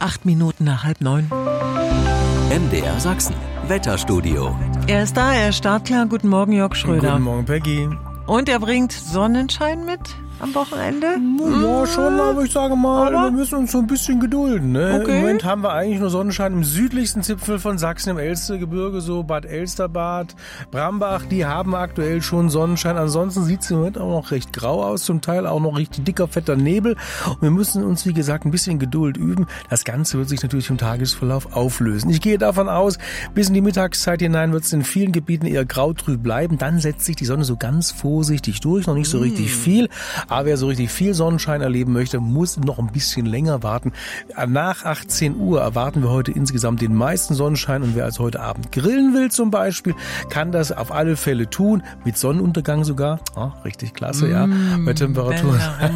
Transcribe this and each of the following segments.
8 Minuten nach 8:30. MDR Sachsen, Wetterstudio. Er ist da, er ist startklar. Guten Morgen, Jörg Schröder. Guten Morgen, Peggy. Und er bringt Sonnenschein mit am Wochenende? Ja, schon, aber ich sage mal, wir müssen uns so ein bisschen gedulden. Ne? Okay. Im Moment haben wir eigentlich nur Sonnenschein im südlichsten Zipfel von Sachsen, im Elstergebirge, so Bad Elsterbad, Brambach, die haben aktuell schon Sonnenschein. Ansonsten sieht es im Moment auch noch recht grau aus, zum Teil auch noch richtig dicker, fetter Nebel. Und wir müssen uns, wie gesagt, ein bisschen Geduld üben. Das Ganze wird sich natürlich im Tagesverlauf auflösen. Ich gehe davon aus, bis in die Mittagszeit hinein wird es in vielen Gebieten eher grautrüb bleiben. Dann setzt sich die Sonne so ganz vorsichtig durch, noch nicht so richtig viel. Aber wer so richtig viel Sonnenschein erleben möchte, muss noch ein bisschen länger warten. Nach 18 Uhr erwarten wir heute insgesamt den meisten Sonnenschein. Und wer also heute Abend grillen will zum Beispiel, kann das auf alle Fälle tun. Mit Sonnenuntergang sogar. Richtig klasse, ja. Bei Temperaturen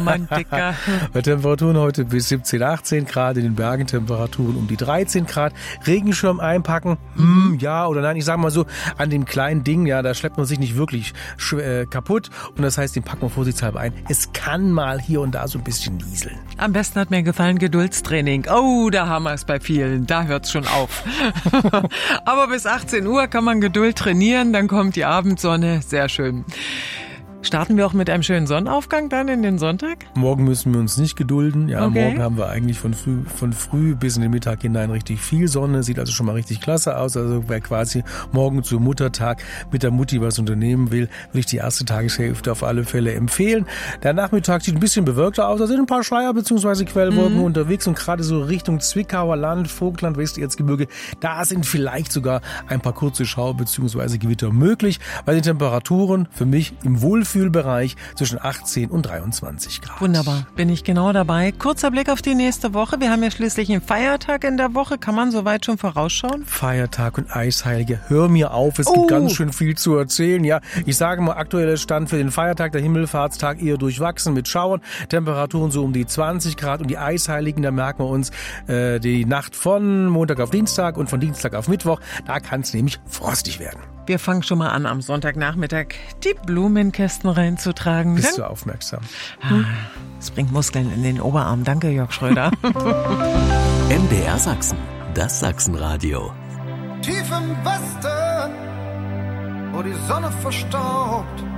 heute bis 17, 18 Grad. In den Bergen Temperaturen um die 13 Grad. Regenschirm einpacken. Ja oder nein. Ich sage mal so, an dem kleinen Ding, ja, da schleppt man sich nicht wirklich kaputt. Und das heißt, den packen wir vorsichtshalber ein. Es kann mal hier und da so ein bisschen nieseln. Am besten hat mir gefallen Geduldstraining. Oh, da haben wir es bei vielen. Da hört's schon auf. Aber bis 18 Uhr kann man Geduld trainieren. Dann kommt die Abendsonne. Sehr schön. Starten wir auch mit einem schönen Sonnenaufgang dann in den Sonntag? Morgen müssen wir uns nicht gedulden. Ja, okay. Morgen haben wir eigentlich von früh bis in den Mittag hinein richtig viel Sonne. Sieht also schon mal richtig klasse aus. Also wer quasi morgen zum Muttertag mit der Mutti was unternehmen will, würde ich die erste Tageshälfte auf alle Fälle empfehlen. Der Nachmittag sieht ein bisschen bewölkter aus. Da sind ein paar Schleier bzw. Quellwolken unterwegs und gerade so Richtung Zwickauer Land, Vogtland, Westerzgebirge, da sind vielleicht sogar ein paar kurze Schauer bzw. Gewitter möglich. Bei den Temperaturen für mich im Wohlfühlbereich zwischen 18 und 23 Grad. Wunderbar, bin ich genau dabei. Kurzer Blick auf die nächste Woche. Wir haben ja schließlich einen Feiertag in der Woche. Kann man soweit schon vorausschauen? Feiertag und Eisheilige. Hör mir auf, es gibt ganz schön viel zu erzählen. Ja, ich sage mal, aktueller Stand für den Feiertag, der Himmelfahrtstag, eher durchwachsen mit Schauern. Temperaturen so um die 20 Grad und die Eisheiligen, da merken wir uns die Nacht von Montag auf Dienstag und von Dienstag auf Mittwoch. Da kann es nämlich frostig werden. Wir fangen schon mal an, am Sonntagnachmittag die Blumenkästen reinzutragen. Bist du aufmerksam? Es bringt Muskeln in den Oberarm. Danke, Jörg Schröder. MDR Sachsen, das Sachsenradio. Tief im Westen, wo die Sonne verstaubt,